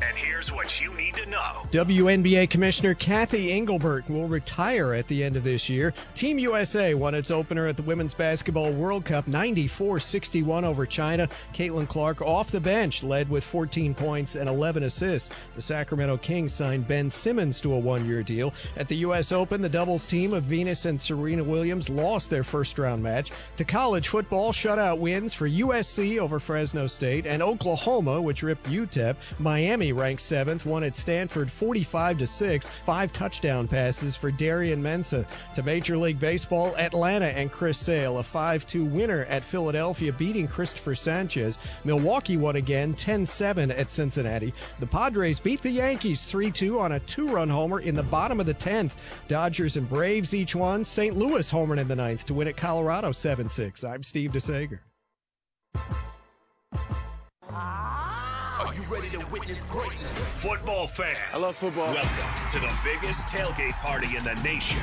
And here's what you need to know. WNBA Commissioner Kathy Engelbert will retire at the end of this year. Team USA won its opener at the Women's Basketball World Cup 94-61 over China. Caitlin Clark off the bench led with 14 points and 11 assists. The Sacramento Kings signed Ben Simmons to a one-year deal. At the U.S. Open, the doubles team of Venus and Serena Williams lost their first-round match. To college football, shutout wins for USC over Fresno State and Oklahoma, which ripped UTEP. Miami, ranked 7th, won at Stanford 45-6, 5 touchdown passes for Darian Mensah. To Major League Baseball, Atlanta and Chris Sale, a 5-2 winner at Philadelphia, beating Christopher Sanchez. Milwaukee won again, 10-7 at Cincinnati. The Padres beat the Yankees 3-2 on a 2-run homer in the bottom of the 10th. Dodgers and Braves each won. St. Louis homered in the 9th to win at Colorado 7-6. I'm Steve DeSager. Are you ready to witness greatness? Football fans. I love football. Welcome to the biggest tailgate party in the nation.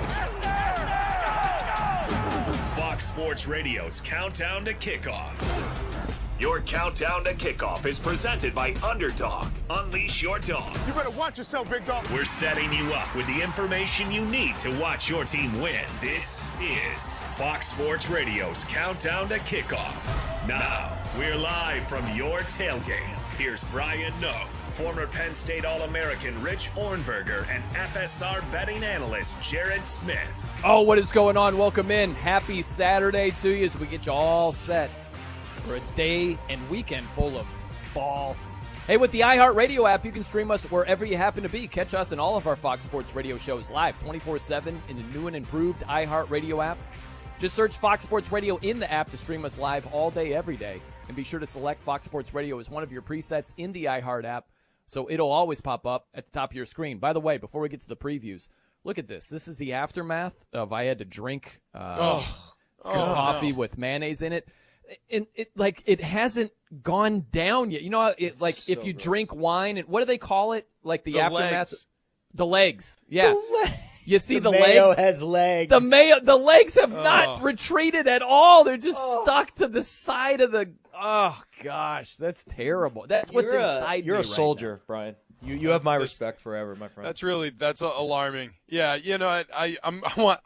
Fox Sports Radio's Countdown to Kickoff. Your Countdown to Kickoff is presented by Underdog. Unleash your dog. You better watch yourself, big dog. We're setting you up with the information you need to watch your team win. This is Fox Sports Radio's Countdown to Kickoff. Now, we're live from your tailgate. Here's Brian Noe, former Penn State All-American Rich Ornberger, and FSR betting analyst Jared Smith. Oh, what is going on? Welcome in. Happy Saturday to you as we get you all set for a day and weekend full of ball. Hey, with the iHeartRadio app, you can stream us wherever you happen to be. Catch us and all of our Fox Sports Radio shows live 24/7 in the new and improved iHeartRadio app. Just search Fox Sports Radio in the app to stream us live all day, every day. And be sure to select Fox Sports Radio as one of your presets in the iHeart app, so it'll always pop up at the top of your screen. By the way, before we get to the previews, look at this. This is the aftermath of I had to drink some coffee with mayonnaise in it. And it hasn't gone down yet. You know, if you drink wine, and what do they call it? Like the aftermath? Legs. The legs. Yeah. You see the mayo legs? has legs. The legs have not retreated at all. They're just stuck to the side of the. Oh gosh, that's terrible. That's what's inside me. You're a right soldier, now. Brian. You have my respect forever, my friend. That's alarming. Yeah, you know, I'm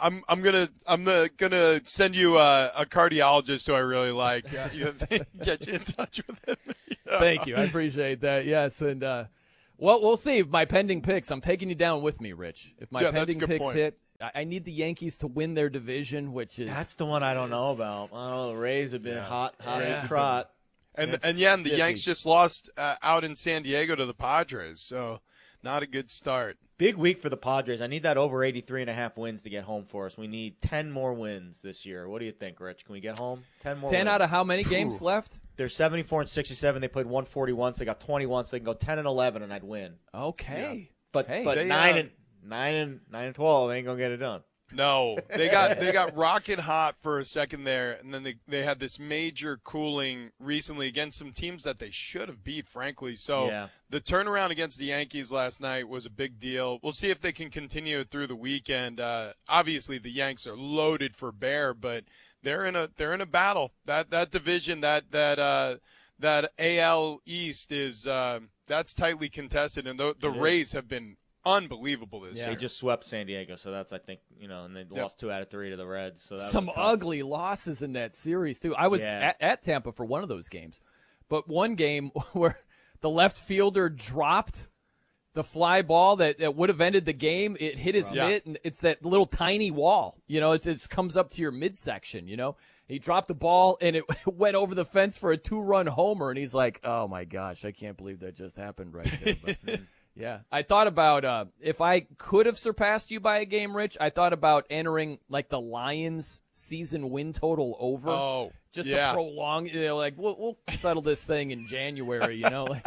gonna send you a cardiologist who I really like. Get you in touch with him. Yeah. Thank you, I appreciate that. Yes, and well, we'll see. If my pending picks, I'm taking you down with me, Rich. If my pending picks hit, I need the Yankees to win their division, which is that's the one I don't know about. I don't know. The Rays have been hot as trot. And the Yanks just lost out in San Diego to the Padres, so not a good start. Big week for the Padres. I need that over 83.5 wins to get home for us. We need 10 more wins this year. What do you think, Rich? Can we get home? 10 more 10 wins. out of how many games left? They're 74-67. They played 141, so they got 21, so they can go 10-11, and I'd win. Okay. Yeah. But 9 and 12 ain't going to get it done. No, they got rocket hot for a second there, and then they had this major cooling recently against some teams that they should have beat, frankly. So the turnaround against the Yankees last night was a big deal. We'll see if they can continue it through the weekend. Obviously, the Yanks are loaded for bear, but they're in a battle. That division, that AL East is that's tightly contested, and the Rays have been unbelievable this year. They just swept San Diego, so that's, I think, and they lost 2 out of 3 to the Reds. So some ugly losses in that series too. I was at Tampa for one of those games, but one game where the left fielder dropped the fly ball that would have ended the game. It hit his mitt, and it's that little tiny wall. It comes up to your midsection. He dropped the ball, and it went over the fence for a 2-run homer, and he's like, "Oh my gosh, I can't believe that just happened right there." But, yeah, I thought about if I could have surpassed you by a game, Rich, I thought about entering like the Lions season win total over. Just to prolong, we'll settle this thing in January, but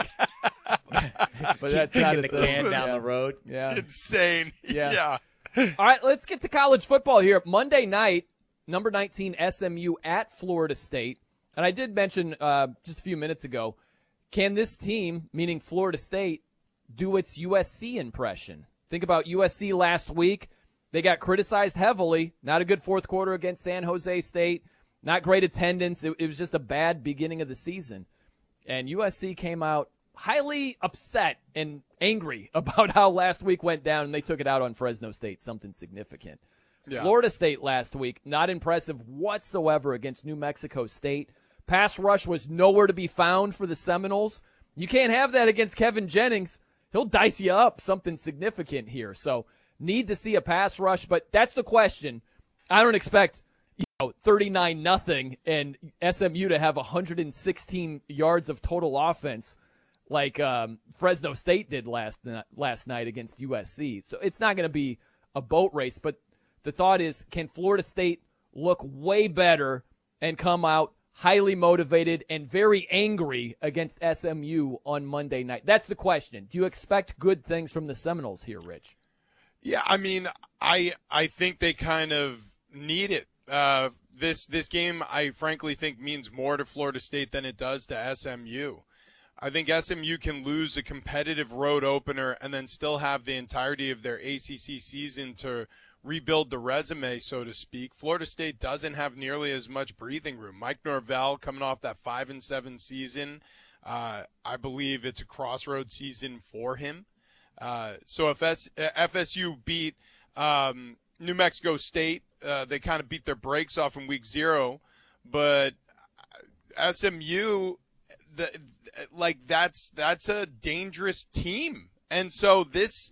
that's kicking the can down the road. Yeah, insane. Yeah. All right, let's get to college football here. Monday night, number 19 SMU at Florida State, and I did mention just a few minutes ago, can this team, meaning Florida State, do its USC impression? Think about USC last week. They got criticized heavily. Not a good fourth quarter against San Jose State. Not great attendance. It was just a bad beginning of the season. And USC came out highly upset and angry about how last week went down, and they took it out on Fresno State, something significant. Yeah. Florida State last week, not impressive whatsoever against New Mexico State. Pass rush was nowhere to be found for the Seminoles. You can't have that against Kevin Jennings. He'll dice you up, something significant here. So need to see a pass rush, but that's the question. I don't expect 39-0 and SMU to have 116 yards of total offense like Fresno State did last night against USC. So it's not going to be a boat race, but the thought is, can Florida State look way better and come out highly motivated and very angry against SMU on Monday night? That's the question. Do you expect good things from the Seminoles here, Rich? Yeah, I mean, I think they kind of need it. This game, I frankly think, means more to Florida State than it does to SMU. I think SMU can lose a competitive road opener and then still have the entirety of their ACC season to rebuild the resume, so to speak. Florida State doesn't have nearly as much breathing room. Mike Norvell coming off that 5-7 season, I believe it's a crossroads season for him. So if FSU beat New Mexico State, they kind of beat their brakes off in week 0, but SMU, that's a dangerous team, and so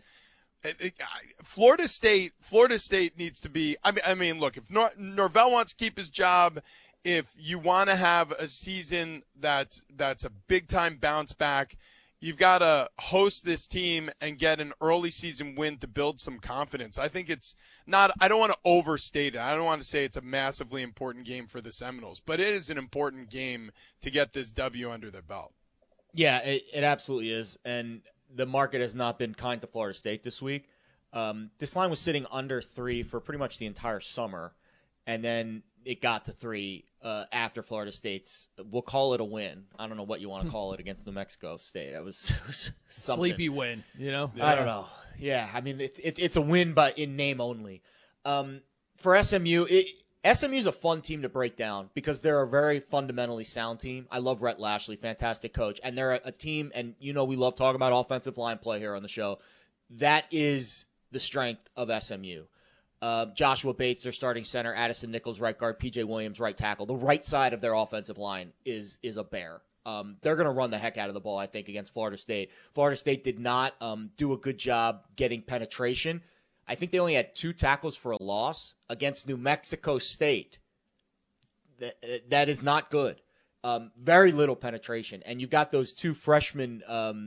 Florida State needs to be. I mean, look, if Norvell wants to keep his job, if you want to have a season that's a big time bounce back, you've got to host this team and get an early season win to build some confidence. I think it's not. I don't want to overstate it. I don't want to say it's a massively important game for the Seminoles, but it is an important game to get this W under their belt. Yeah, it absolutely is, and the market has not been kind to Florida State this week. This line was sitting under 3 for pretty much the entire summer, and then it got to 3 after Florida State's, we'll call it a win. I don't know what you want to call it against New Mexico State. It was something. Sleepy win, Yeah. I don't know. Yeah, I mean, it's a win, but in name only. For SMU, SMU's a fun team to break down because they're a very fundamentally sound team. I love Rhett Lashley, fantastic coach. And they're a team, and we love talking about offensive line play here on the show. That is the strength of SMU. Joshua Bates, their starting center, Addison Nichols, right guard, PJ Williams, right tackle. The right side of their offensive line is a bear. They're going to run the heck out of the ball, I think, against Florida State. Florida State did not do a good job getting penetration. I think they only had 2 tackles for a loss against New Mexico State. That is not good. Very little penetration. And you've got those 2 freshman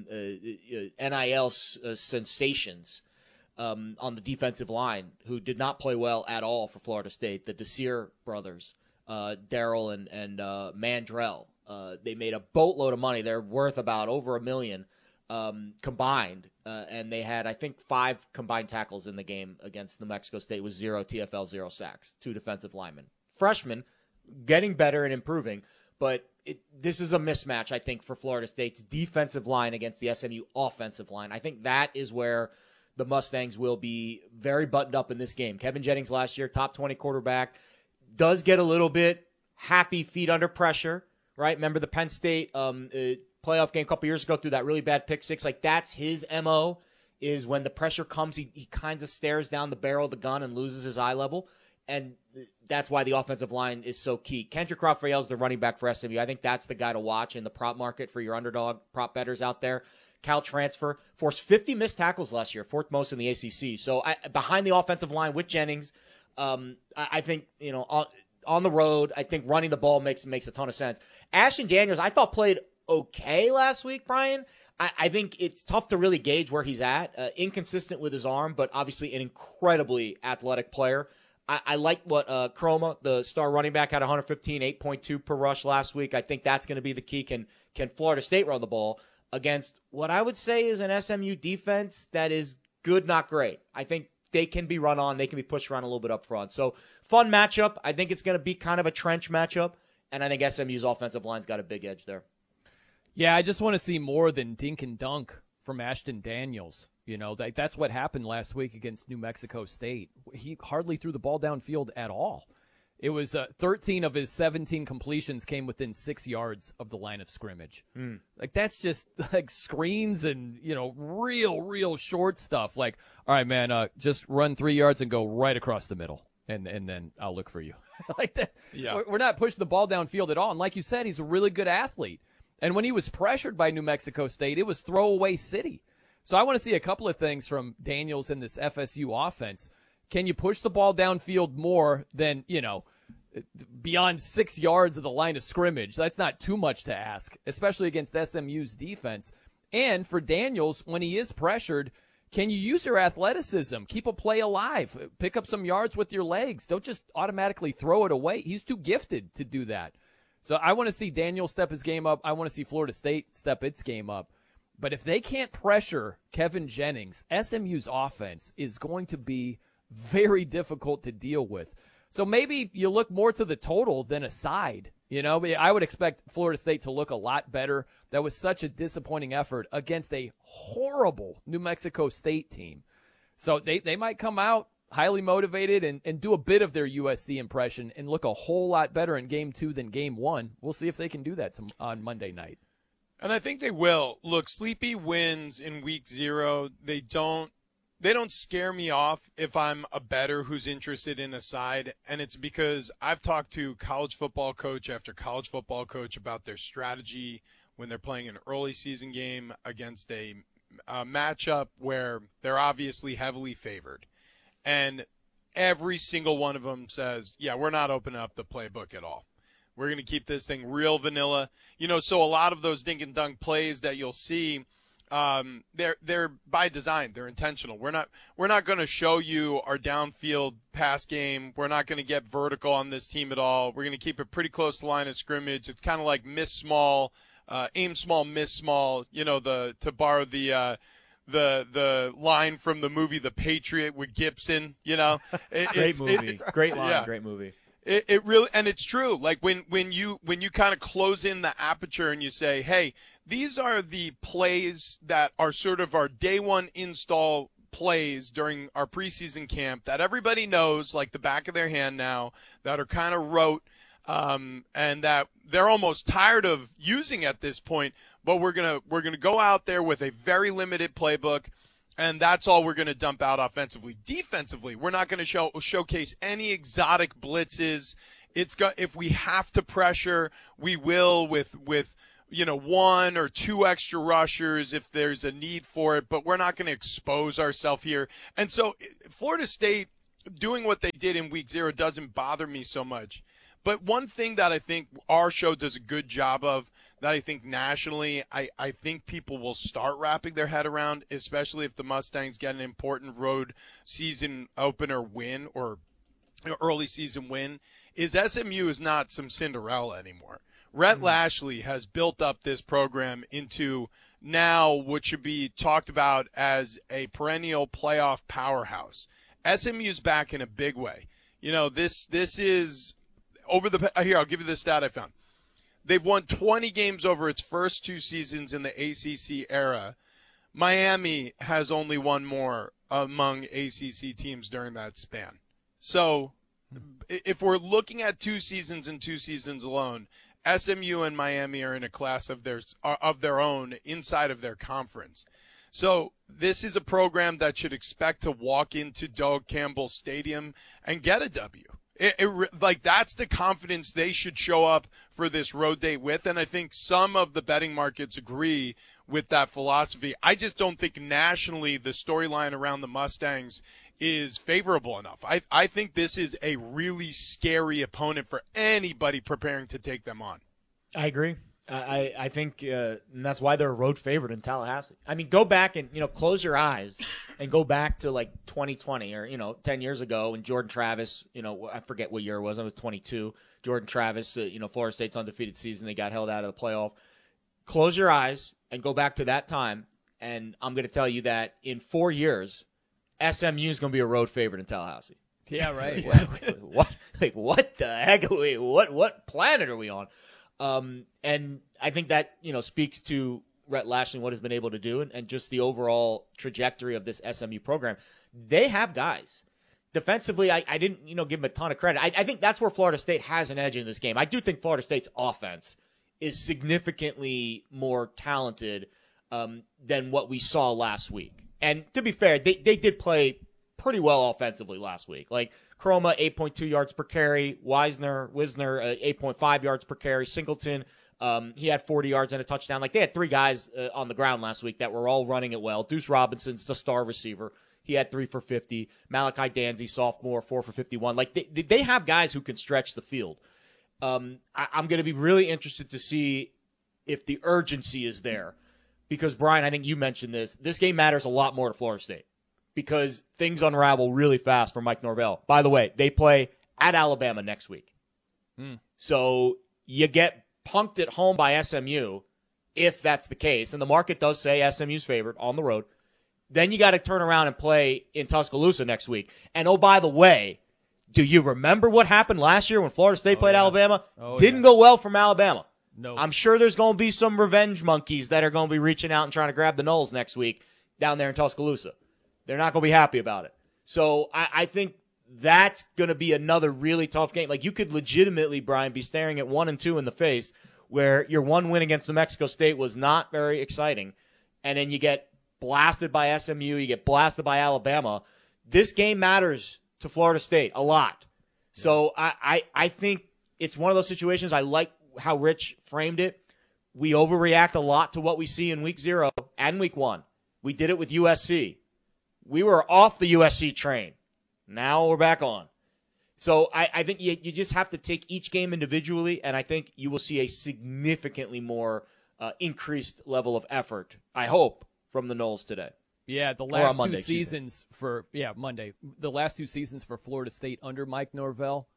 NIL sensations on the defensive line who did not play well at all for Florida State, the Desir brothers, Darrell and Mandrell. They made a boatload of money. They're worth about over $1 million combined. And they had, I think, 5 combined tackles in the game against New Mexico State with 0 TFL, 0 sacks, 2 defensive linemen. Freshmen, getting better and improving, but this is a mismatch, I think, for Florida State's defensive line against the SMU offensive line. I think that is where the Mustangs will be very buttoned up in this game. Kevin Jennings last year, top 20 quarterback, does get a little bit happy feet under pressure, right? Remember the Penn State playoff game a couple years ago through that really bad pick 6? Like, that's his MO, is when the pressure comes, he kind of stares down the barrel of the gun and loses his eye level. And that's why the offensive line is so key. Kendrick Raphael is the running back for SMU. I think that's the guy to watch in the prop market for your underdog prop bettors out there. Cal transfer, forced 50 missed tackles last year, 4th most in the ACC. So behind the offensive line with Jennings, I think, on the road, I think running the ball makes a ton of sense. Ashton Daniels, I thought played okay last week, Brian. I think it's tough to really gauge where he's at. Inconsistent with his arm, but obviously an incredibly athletic player. I like what Chroma, the star running back, had 115, 8.2 per rush last week. I think that's going to be the key. Can Florida State run the ball against what I would say is an SMU defense that is good, not great? I think they can be run on. They can be pushed around a little bit up front. So fun matchup. I think it's going to be kind of a trench matchup, and I think SMU's offensive line's got a big edge there. Yeah, I just want to see more than dink and dunk from Ashton Daniels. That's what happened last week against New Mexico State. He hardly threw the ball downfield at all. It was 13 of his 17 completions came within 6 yards of the line of scrimmage. Like, that's just like screens and, real short stuff. Like, all right, man, just run 3 yards and go right across the middle. And then I'll look for you. Like that. Yeah. We're not pushing the ball downfield at all. And like you said, he's a really good athlete. And when he was pressured by New Mexico State, it was throwaway city. So I want to see a couple of things from Daniels in this FSU offense. Can you push the ball downfield more than, beyond 6 yards of the line of scrimmage? That's not too much to ask, especially against SMU's defense. And for Daniels, when he is pressured, can you use your athleticism? Keep a play alive. Pick up some yards with your legs. Don't just automatically throw it away. He's too gifted to do that. So I want to see Daniels step his game up. I want to see Florida State step its game up. But if they can't pressure Kevin Jennings, SMU's offense is going to be very difficult to deal with. So maybe you look more to the total than a side. I would expect Florida State to look a lot better. That was such a disappointing effort against a horrible New Mexico State team. So they might come out highly motivated and do a bit of their USC impression and look a whole lot better in game 2 than game 1. We'll see if they can do that on Monday night. And I think they will. Look, sleepy wins in week 0, they don't scare me off if I'm a bettor who's interested in a side. And it's because I've talked to college football coach after college football coach about their strategy when they're playing an early season game against a matchup where they're obviously heavily favored. And every single one of them says, yeah, we're not opening up the playbook at all. We're going to keep this thing real vanilla. So a lot of those dink and dunk plays that you'll see, they're by design. They're intentional. We're not going to show you our downfield pass game. We're not going to get vertical on this team at all. We're going to keep it pretty close to the line of scrimmage. It's kind of like miss small, aim small, miss small, to borrow the line from the movie The Patriot with Gibson, Great movie. Great line. Yeah. Great movie. It really, and it's true. Like when you kind of close in the aperture and you say, hey, these are the plays that are sort of our day one install plays during our preseason camp that everybody knows like the back of their hand now, that are kind of rote, and that they're almost tired of using at this point. But we're gonna go out there with a very limited playbook, and that's all we're going to dump out offensively. Defensively, we're not going to showcase any exotic blitzes. If we have to pressure, we will with 1 or 2 extra rushers if there's a need for it, but we're not going to expose ourselves here. And so Florida State doing what they did in week 0 doesn't bother me so much. But one thing that I think our show does a good job of, that I think nationally, I think people will start wrapping their head around, especially if the Mustangs get an important road season opener win or early season win, is SMU is not some Cinderella anymore. Rhett Lashley has built up this program into now what should be talked about as a perennial playoff powerhouse. SMU's back in a big way. This is here, I'll give you the stat I found. They've won 20 games over its first 2 seasons in the ACC era. Miami has only won more among ACC teams during that span. So if we're looking at 2 seasons and 2 seasons alone, SMU and Miami are in a class of their own inside of their conference. So this is a program that should expect to walk into Doak Campbell Stadium and get a W. That's the confidence they should show up for this road date with, and I think some of the betting markets agree with that philosophy. I just don't think nationally the storyline around the Mustangs is favorable enough. I think this is a really scary opponent for anybody preparing to take them on. I agree. I think and that's why they're a road favorite in Tallahassee. I mean, go back and, close your eyes and go back to like 2020 or, 10 years ago when Jordan Travis, I forget what year it was. I was 22. Jordan Travis, Florida State's undefeated season. They got held out of the playoff. Close your eyes and go back to that time. And I'm going to tell you that in 4 years, SMU is going to be a road favorite in Tallahassee. Yeah, right. What? Like, what the heck are we? What planet are we on? And I think that, speaks to Rhett Lashley, what he's been able to do, and just the overall trajectory of this SMU program. They have guys defensively, I didn't, give them a ton of credit. I think that's where Florida State has an edge in this game. I do think Florida State's offense is significantly more talented than what we saw last week. And to be fair, they did play pretty well offensively last week. Like Croma, 8.2 yards per carry. Wisner, 8.5 yards per carry. Singleton, he had 40 yards and a touchdown. Like they had 3 guys on the ground last week that were all running it well. Deuce Robinson's the star receiver. He had 3 for 50. Malachi Danzy, sophomore, 4 for 51. Like they have guys who can stretch the field. I'm going to be really interested to see if the urgency is there. Because, Brian, I think you mentioned this. This game matters a lot more to Florida State because things unravel really fast for Mike Norvell. By the way, they play at Alabama next week. So you get punked at home by SMU if that's the case. And the market does say SMU's favored on the road. Then you got to turn around and play in Tuscaloosa next week. And, oh, by the way, do you remember what happened last year when Florida State played Alabama? Didn't go well from Alabama. No. I'm sure there's going to be some revenge monkeys that are going to be reaching out and trying to grab the Noles next week down there in Tuscaloosa. They're not going to be happy about it. So I think that's going to be another really tough game. Like you could legitimately, Brian, be staring at 1-2 in the face where your one win against New Mexico State was not very exciting. And then you get blasted by SMU. You get blasted by Alabama. This game matters to Florida State a lot. So I think it's one of those situations. I like how Rich framed it. We overreact a lot to what we see in week 0 and week 1. We did it with USC. We were off the USC train. Now we're back on. So I think you just have to take each game individually, and I think you will see a significantly more increased level of effort, I hope, from the Noles today. Yeah, the last two seasons for Monday. The last 2 seasons for Florida State under Mike Norvell,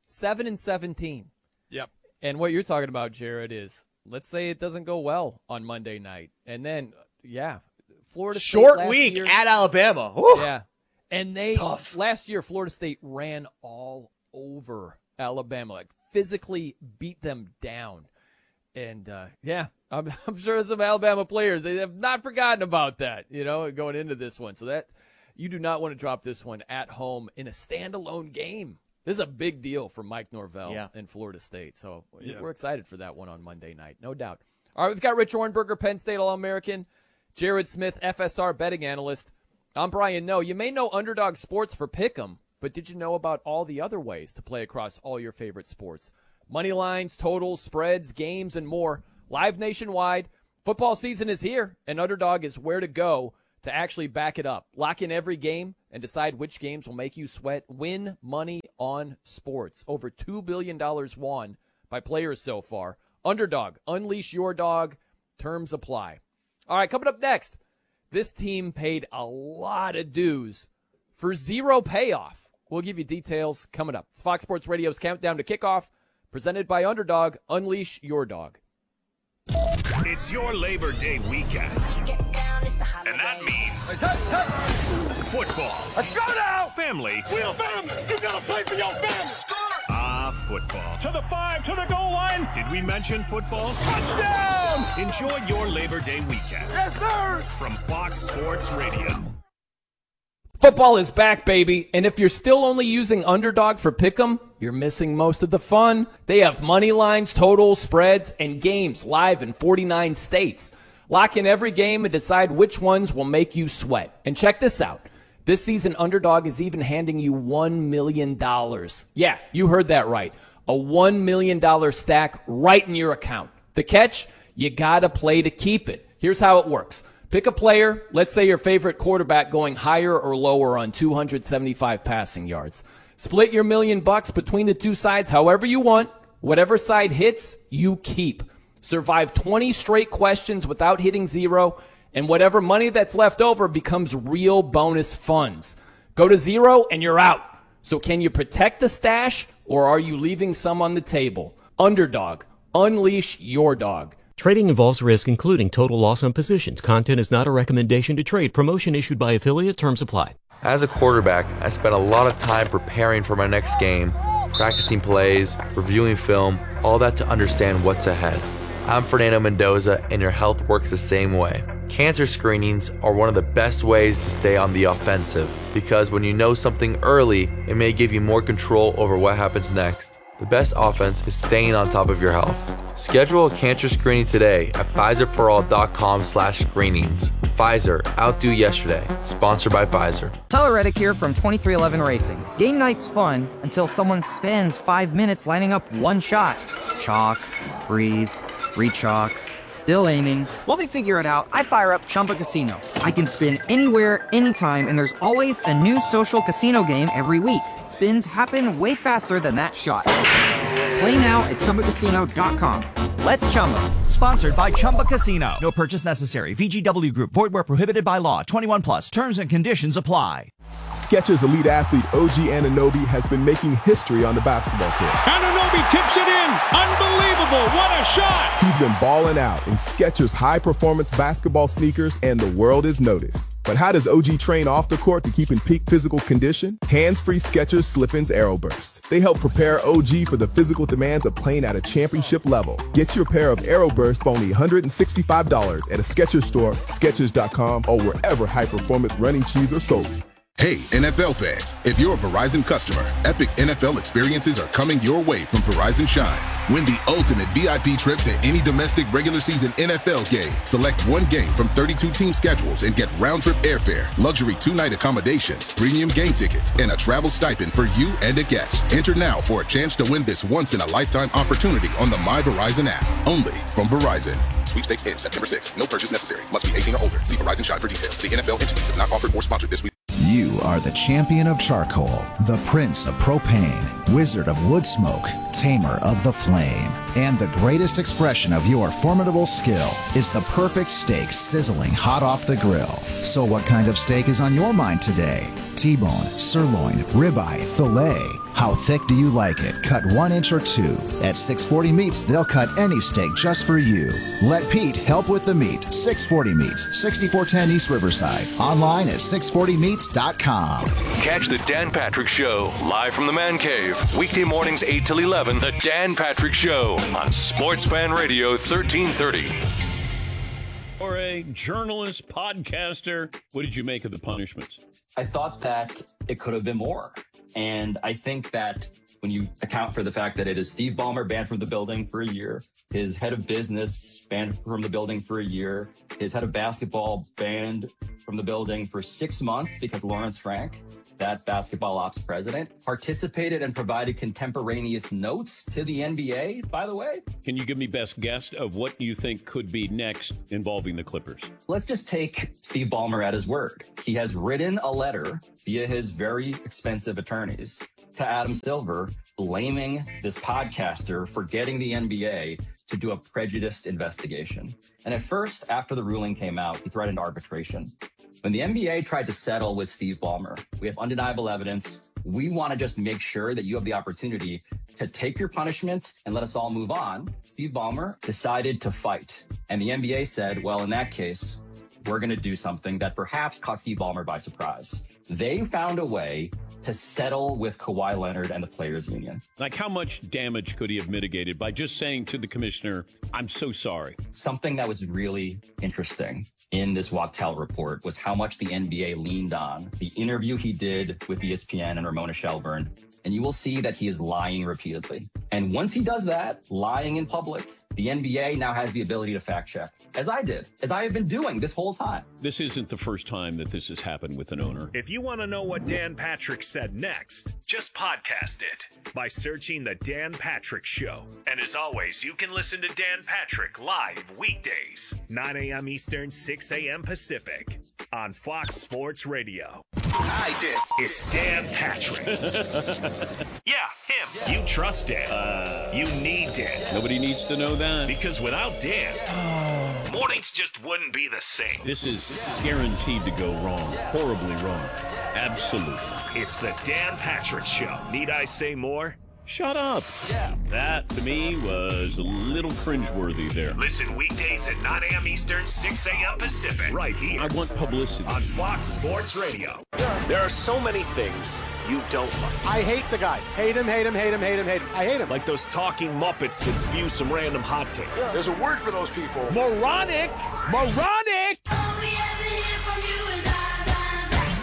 7-17. Yep. And what you're talking about, Jared, is let's say it doesn't go well on Monday night. And then, Florida State short week at Alabama. Whew. Yeah. And last year, Florida State ran all over Alabama, like physically beat them down. And, I'm sure some Alabama players, they have not forgotten about that, going into this one. So that you do not want to drop this one at home in a standalone game. This is a big deal for Mike Norvell and Florida State. So we're excited for that one on Monday night, no doubt. All right, we've got Rich Hornberger, Penn State All-American, Jared Smith, FSR betting analyst. I'm Brian Noe. You may know Underdog Sports for Pick'em, but did you know about all the other ways to play across all your favorite sports? Money lines, totals, spreads, games, and more. Live nationwide. Football season is here, and Underdog is where to go to actually back it up. Lock in every game and decide which games will make you sweat. Win money on sports. Over $2 billion won by players so far. Underdog, unleash your dog. Terms apply. All right, coming up next, this team paid a lot of dues for zero payoff. We'll give you details coming up. It's Fox Sports Radio's Countdown to Kickoff, presented by Underdog. Unleash your dog. It's your Labor Day weekend. And that means football. Let's go now! Family. We're family. You gotta play for your family. Football. To the 5, to the goal line. Did we mention football? Touchdown! Enjoy your Labor Day weekend. Yes, sir! From Fox Sports Radio. Football is back, baby, and if you're still only using Underdog for Pick'em, you're missing most of the fun. They have money lines, totals, spreads, and games live in 49 states. Lock in every game and decide which ones will make you sweat. And check this out. This season, Underdog is even handing you $1 million. Yeah, you heard that right. A $1 million stack right in your account. The catch? You gotta play to keep it. Here's how it works. Pick a player, let's say your favorite quarterback going higher or lower on 275 passing yards. Split your $1 million between the two sides however you want. Whatever side hits, you keep. Survive 20 straight questions without hitting zero, and whatever money that's left over becomes real bonus funds. Go to zero and you're out. So can you protect the stash, or are you leaving some on the table? Underdog. Unleash your dog. Trading involves risk, including total loss on positions. Content is not a recommendation to trade. Promotion issued by affiliate. Terms apply. As a quarterback, I spent a lot of time preparing for my next game, practicing plays, reviewing film, all that to understand what's ahead. I'm Fernando Mendoza, and your health works the same way. Cancer screenings are one of the best ways to stay on the offensive because when you know something early, it may give you more control over what happens next. The best offense is staying on top of your health. Schedule a cancer screening today at PfizerForAll.com/screenings. Pfizer, outdo yesterday. Sponsored by Pfizer. Tyler Reddick here from 23XI Racing. Game night's fun until someone spends 5 minutes lining up one shot. Chalk, breathe, re-chalk, still aiming. While they figure it out, I fire up Chumba Casino. I can spin anywhere, anytime, and there's always a new social casino game every week. Spins happen way faster than that shot. Play now at ChumbaCasino.com. Let's Chumba. Sponsored by Chumba Casino. No purchase necessary. VGW Group. Void where prohibited by law. 21 plus. Terms and conditions apply. Skechers elite athlete OG Anunoby has been making history on the basketball court. Anunoby tips it in. Unbelievable. What a shot. He's been balling out in Skechers high-performance basketball sneakers, and the world is noticed. But how does OG train off the court to keep in peak physical condition? Hands-free Skechers Slip-ins Aeroburst. They help prepare OG for the physical demands of playing at a championship level. Get your pair of Aeroburst for only $165 at a Skechers store, Skechers.com, or wherever high-performance running shoes are sold. Hey, NFL fans, if you're a Verizon customer, epic NFL experiences are coming your way from Verizon Shine. Win the ultimate VIP trip to any domestic regular season NFL game. Select one game from 32 team schedules and get round-trip airfare, luxury 2-night accommodations, premium game tickets, and a travel stipend for you and a guest. Enter now for a chance to win this once-in-a-lifetime opportunity on the My Verizon app. Only from Verizon. Sweepstakes ends September 6th. No purchase necessary. Must be 18 or older. See Verizon Shine for details. The NFL entities have not offered or sponsored this week. You are the champion of charcoal, the prince of propane, wizard of wood smoke, tamer of the flame. And the greatest expression of your formidable skill is the perfect steak sizzling hot off the grill. So what kind of steak is on your mind today? T-bone, sirloin, ribeye, filet. How thick do you like it? Cut 1 inch or 2. At 640 Meats, they'll cut any steak just for you. Let Pete help with the meat. 640 Meats, 6410 East Riverside. Online at 640meats.com. Catch the Dan Patrick Show live from the Man Cave. Weekday mornings 8 till 11. The Dan Patrick Show on Sports Fan Radio 1330. For a journalist, podcaster, what did you make of the punishments? I thought that it could have been more. And I think that when you account for the fact that it is Steve Ballmer banned from the building for a year, his head of business banned from the building for a year, his head of basketball banned from the building for 6 months because Lawrence Frank, that basketball ops president, participated and provided contemporaneous notes to the NBA, by the way. Can you give me best guess of what you think could be next involving the Clippers? Let's just take Steve Ballmer at his word. He has written a letter via his very expensive attorneys to Adam Silver blaming this podcaster for getting the NBA to do a prejudiced investigation. And at first, after the ruling came out, he threatened arbitration. When the NBA tried to settle with Steve Ballmer, we have undeniable evidence. We want to just make sure that you have the opportunity to take your punishment and let us all move on. Steve Ballmer decided to fight. And the NBA said, well, in that case, we're going to do something that perhaps caught Steve Ballmer by surprise. They found a way to settle with Kawhi Leonard and the Players Union. Like, how much damage could he have mitigated by just saying to the commissioner, I'm so sorry? Something that was really interesting in this Wachtel report was how much the NBA leaned on the interview he did with ESPN and Ramona Shelburne. And you will see that he is lying repeatedly. And once he does that, lying in public, the NBA now has the ability to fact check, as I did, as I have been doing this whole time. This isn't the first time that this has happened with an owner. If you want to know what Dan Patrick said next, just podcast it by searching The Dan Patrick Show. And as always, you can listen to Dan Patrick live weekdays, 9 a.m. Eastern, 6 a.m. Pacific, on Fox Sports Radio. I did. It's Dan Patrick. Yeah, him. You trust Dan. You need Dan. Nobody needs to know that. Because without Dan, mornings just wouldn't be the same. This is guaranteed to go wrong. Horribly wrong. Absolutely. It's the Dan Patrick Show. Need I say more? Shut up. Yeah. That, to me, was a little cringeworthy there. Listen weekdays at 9 a.m. Eastern, 6 a.m. Pacific. Right here. I want publicity. On Fox Sports Radio. There are so many things you don't like. I hate the guy. Hate him, hate him, hate him, hate him, hate him. I hate him. Like those talking Muppets that spew some random hot takes. There's a word for those people. Moronic. Moronic.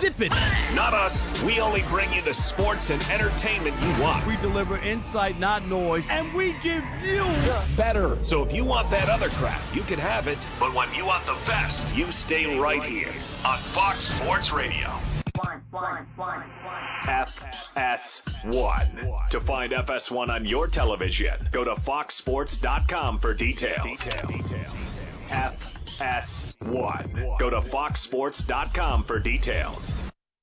Zip it! Not us. We only bring you the sports and entertainment you want. We deliver insight, not noise, and we give you better. So if you want that other crap, you can have it. But when you want the best, you stay right here on Fox Sports Radio. FS1. To find FS1 on your television, go to foxsports.com for details. FS1. Go to foxsports.com for details.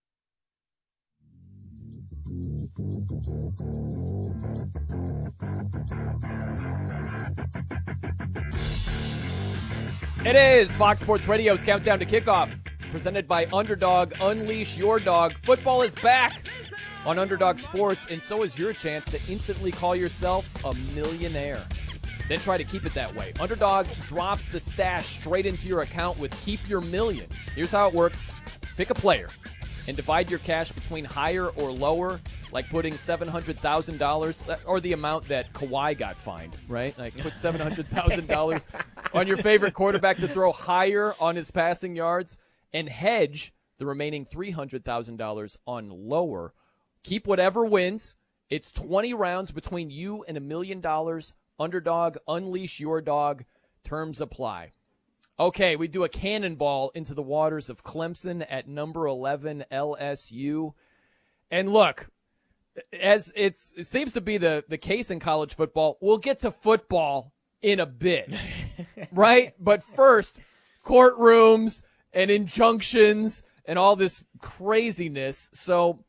It is Fox Sports Radio's Countdown to Kickoff, presented by Underdog. Unleash your dog. Football is back on Underdog Sports, and so is your chance to instantly call yourself a millionaire. Then try to keep it that way. Underdog drops the stash straight into your account with Keep Your Million. Here's how it works. Pick a player and divide your cash between higher or lower, like putting $700,000 or the amount that Kawhi got fined, right? Like put $700,000 on your favorite quarterback to throw higher on his passing yards and hedge the remaining $300,000 on lower. Keep whatever wins. It's 20 rounds between you and $1 million. Underdog, unleash your dog. Terms apply. Okay, we do a cannonball into the waters of Clemson at number 11 LSU. And look, as it seems to be the case in college football, we'll get to football in a bit, right? But first, courtrooms and injunctions and all this craziness. So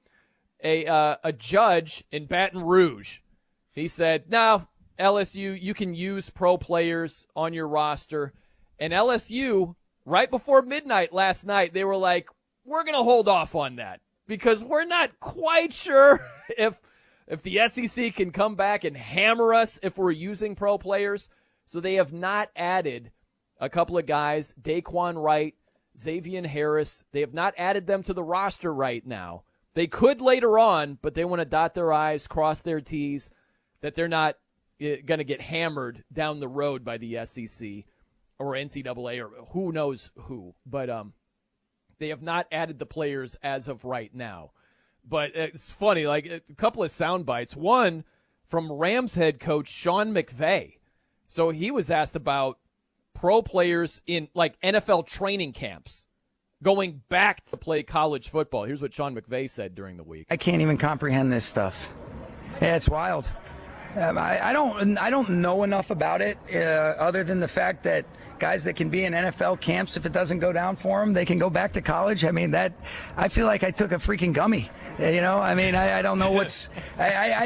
a judge in Baton Rouge, he said, no, LSU, you can use pro players on your roster. And LSU, right before midnight last night, they were like, we're going to hold off on that because we're not quite sure if the SEC can come back and hammer us if we're using pro players. So they have not added a couple of guys, Daquan Wright, Xavier Harris. They have not added them to the roster right now. They could later on, but they want to dot their I's, cross their T's, that they're not going to get hammered down the road by the SEC or NCAA or who knows who. But they have not added the players as of right now. But it's funny, like a couple of sound bites. One from Rams head coach Sean McVay. So he was asked about pro players in like NFL training camps going back to play college football. Here's what Sean McVay said during the week. I can't even comprehend this stuff. Yeah, it's wild. I don't know enough about it other than the fact that guys that can be in NFL camps, if it doesn't go down for them, they can go back to college. I mean, I feel like I took a freaking gummy. You know, I mean, I don't know what's